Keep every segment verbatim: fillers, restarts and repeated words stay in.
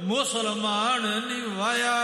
ਮੁਸਲਮਾਨ ਨਿਵਾਇਆ।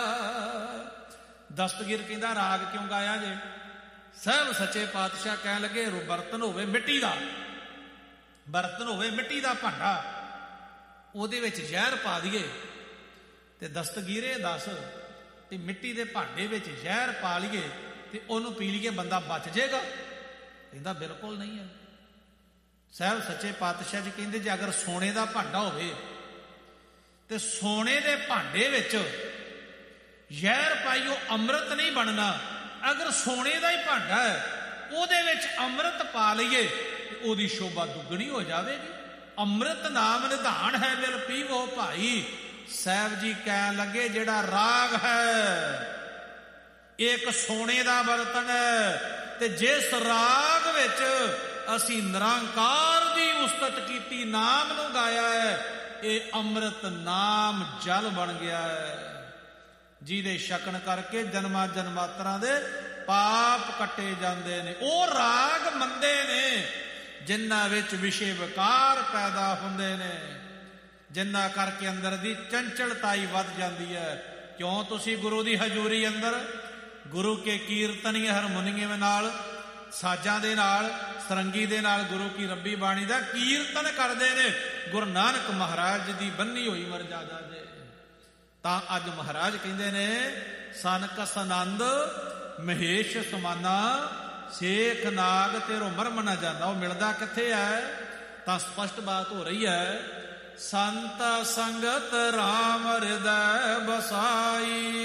ਦਸਤਗੀਰ ਕਹਿੰਦਾ ਰਾਗ ਕਿਉਂ ਗਾਇਆ ਜੇ? ਸਾਹਿਬ ਸੱਚੇ ਪਾਤਸ਼ਾਹ ਕਹਿਣ ਲੱਗੇ ਬਰਤਨ ਹੋਵੇ ਮਿੱਟੀ ਦਾ, ਬਰਤਨ ਹੋਵੇ ਮਿੱਟੀ ਦਾ ਭਾਂਡਾ, ਉਹਦੇ ਵਿੱਚ ਜ਼ਹਿਰ ਪਾ ਦਈਏ ਤੇ ਦਸਤਗੀਰੇ ਦੱਸ ਤੇ ਮਿੱਟੀ ਦੇ ਭਾਂਡੇ ਵਿੱਚ ਜ਼ਹਿਰ ਪਾ ਲਈਏ ਤੇ ਉਹਨੂੰ ਪੀ ਲਈਏ ਬੰਦਾ ਬਚ ਜਾਏਗਾ? ਕਹਿੰਦਾ ਬਿਲਕੁਲ ਨਹੀਂ ਹੈ। ਸਾਹਿਬ ਸੱਚੇ ਪਾਤਸ਼ਾਹ ਜੀ ਕਹਿੰਦੇ ਜੇ ਅਗਰ ਸੋਨੇ ਦਾ ਭਾਂਡਾ ਹੋਵੇ ਤੇ ਸੋਨੇ ਦੇ ਭਾਂਡੇ ਵਿੱਚ ਜ਼ਹਿਰ ਪਾਈ ਉਹ ਅੰਮ੍ਰਿਤ ਨਹੀਂ ਬਣਨਾ। ਅਗਰ ਸੋਨੇ ਦਾ ਹੀ ਭਾਂਡਾ ਹੈ ਉਹਦੇ ਵਿੱਚ ਅੰਮ੍ਰਿਤ ਪਾ ਲਈਏ ਤੇ ਉਹਦੀ ਸ਼ੋਭਾ ਦੁੱਗਣੀ ਹੋ ਜਾਵੇਗੀ। ਅੰਮ੍ਰਿਤ ਨਾਮ ਨਿਧਾਨ ਹੈ ਮਿਲ ਪੀਵੋ ਭਾਈ। ਸਾਹਿਬ ਜੀ ਕਹਿਣ ਲੱਗੇ ਜਿਹੜਾ ਰਾਗ ਹੈ ਇੱਕ ਸੋਨੇ ਦਾ ਬਰਤਨ ਹੈ ਤੇ ਜਿਸ ਰਾਗ ਵਿੱਚ ਅਸੀਂ ਨਿਰੰਕਾਰ ਦੀ ਉਸਤਤ ਕੀਤੀ, ਨਾਮ ਨੂੰ ਗਾਇਆ ਹੈ, ਇਹ ਅੰਮ੍ਰਿਤ ਨਾਮ ਜਲ ਬਣ ਗਿਆ ਹੈ ਜਿਹਦੇ ਛਕਣ ਕਰਕੇ ਜਨਮਾਂ ਜਨਮਾਤਰਾਂ ਦੇ ਪਾਪ ਕੱਟੇ ਜਾਂਦੇ ਨੇ। ਉਹ ਰਾਗ ਮੰਦੇ ਨੇ ਜਿਨ੍ਹਾਂ ਵਿੱਚ ਵਿਸ਼ੇ ਵਿਕਾਰ ਪੈਦਾ ਹੁੰਦੇ ਨੇ, ਜਿਨ੍ਹਾਂ ਕਰਕੇ ਅੰਦਰ ਦੀ ਚੰਚਲਤਾਈ ਵੱਧ ਜਾਂਦੀ ਹੈ। ਕਿਉਂ ਤੁਸੀਂ ਗੁਰੂ ਦੀ ਹਜ਼ੂਰੀ ਅੰਦਰ ਗੁਰੂ ਕੇ ਕੀਰਤਨੀ ਹਰਮੋਨੀਅਮ ਨਾਲ, ਸਾਜ਼ਾਂ ਦੇ ਨਾਲ, ਸਰੰਗੀ ਦੇ ਨਾਲ ਗੁਰੂ ਕੀ ਰੱਬੀ ਬਾਣੀ ਦਾ ਕੀਰਤਨ ਕਰਦੇ ਨੇ ਗੁਰੂ ਨਾਨਕ ਮਹਾਰਾਜ ਦੀ ਬੰਨੀ ਹੋਈ ਮਰਜ਼ਾਦਾ ਦੇ। ਤਾਂ ਅੱਜ ਮਹਾਰਾਜ ਕਹਿੰਦੇ ਨੇ ਸਨ ਕਸ ਆਨੰਦ ਮਹੇਸ਼ ਸਮਾਨਾ, ਸੇਖ ਨਾਗ ਤੇਰੋ ਮਰਮ ਨਾ ਜਾਂਦਾ। ਉਹ ਮਿਲਦਾ ਕਿੱਥੇ ਹੈ? ਤਾਂ ਸਪਸ਼ਟ ਬਾਤ ਹੋ ਰਹੀ ਹੈ ਸੰਤ ਸੰਗਤ ਰਾਮ ਹਿਰਦੈ ਬਸਾਈ।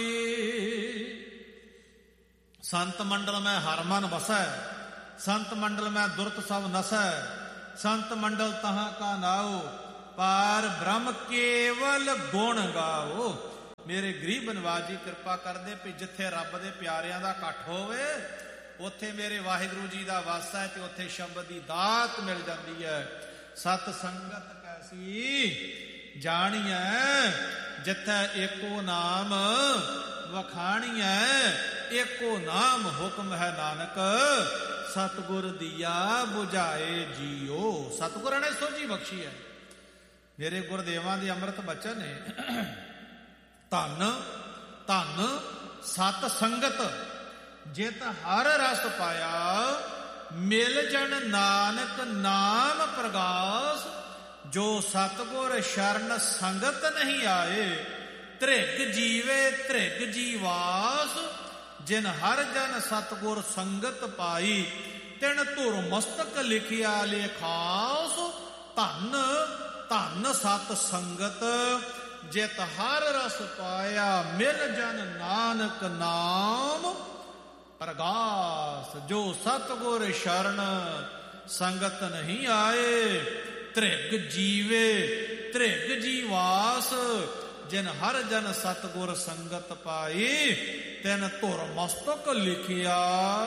ਸੰਤ ਮੰਡਲ ਮੈਂ ਹਰ ਮਨ ਵਸੈ, ਸੰਤ ਮੰਡਲ ਮੈਂ ਦੁਰਤ ਸਭ ਨਸੈ, ਸੰਤ ਮੰਡਲ ਤਹਾਂ ਕਾ ਨਾਉ, ਪਾਰ ਬ੍ਰਹਮ ਕੇਵਲ ਗੁਣ ਗਾਓ। ਮੇਰੇ ਗਰੀਬ ਨਿਵਾਜ ਜੀ ਕਿਰਪਾ ਕਰਦੇ ਵੀ ਜਿੱਥੇ ਰੱਬ ਦੇ ਪਿਆਰਿਆਂ ਦਾ ਇਕੱਠ ਹੋਵੇ ਉੱਥੇ ਮੇਰੇ ਵਾਹਿਗੁਰੂ ਜੀ ਦਾ ਵਾਸਾ ਹੈ ਤੇ ਉੱਥੇ ਸ਼ਬਦ ਦੀ ਦਾਤ ਮਿਲ ਜਾਂਦੀ ਹੈ। ਸਤ ਸੰਗਤ ਕੈਸੀ ਜਾਣੀਐ, ਜਿੱਥੇ ਏਕੋ ਨਾਮ ਵਖਾਣੀਐ, ਏਕੋ ਨਾਮ ਹੁਕਮ ਹੈ ਨਾਨਕ, ਸਤਿਗੁਰ ਦੀਆ 부ਝਾਏ ਜੀਓ। ਸਤਿਗੁਰਾਂ ਨੇ ਸੋਝੀ ਬਖਸ਼ੀ ਹੈ। ਮੇਰੇ ਗੁਰਦੇਵਾਂ ਦੇ ਅੰਮ੍ਰਿਤ ਬਚਨ ਨੇ ਧੰਨ ਧੰਨ ਸਤ ਸੰਗਤ, ਜਿਤ ਹਰ ਰਸ ਪਾਇਆ, ਮਿਲ ਜਨ ਨਾਨਕ ਨਾਮ ਪ੍ਰਗਾਸ, ਜੋ ਸਤਿਗੁਰ ਸ਼ਰਨ ਸੰਗਤ ਨਹੀਂ ਆਏ, ਧ੍ਰਿਗ ਜੀਵੇ ਧ੍ਰਿਗ ਜੀਵਾਸ, ਜਿਨ ਹਰ ਜਨ ਸਤਿਗੁਰ ਸੰਗਤ ਪਾਈ, ਤਿਨ ਧੁਰ ਮਸਤਕ ਲਿਖਿਆ ਲੇਖਾਸ। ਧੰਨ ਧੰਨ ਸਤ ਸੰਗਤ, ਜਿਤ ਹਰ ਰਸ ਪਾਇਆ, ਮਿਲ ਜਨ ਨਾਨਕ ਨਾਮ ਪ੍ਰਗਾਸ, ਜੋ ਸਤਿਗੁਰ ਸ਼ਰਨ ਸੰਗਤ ਨਹੀਂ ਆਏ, ਧ੍ਰਿਗ ਜੀਵੇ ਧ੍ਰਿਗ ਜੀਵਾਸ, ਜਿਨ ਹਰ ਜਨ ਸਤਿਗੁਰ ਸੰਗਤ ਪਾਈ, ਤਿਨ ਧੁਰ ਮਸਤਕ ਲਿਖਿਆ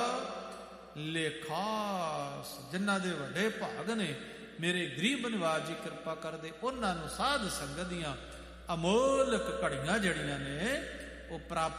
ਲੇਖਾਸ। ਜਿਨ੍ਹਾਂ ਦੇ ਵੱਡੇ ਭਾਗ ਨੇ ਮੇਰੇ ਗਰੀਬ ਨਿਵਾਜ ਜੀ ਕਿਰਪਾ ਕਰਦੇ, ਉਹਨਾਂ ਨੂੰ ਸਾਧ ਸੰਗਤ ਦੀਆਂ ਅਮੋਲਕ ਘੜੀਆਂ ਜਿਹੜੀਆਂ ਨੇ ਉਹ ਪ੍ਰਾਪਤ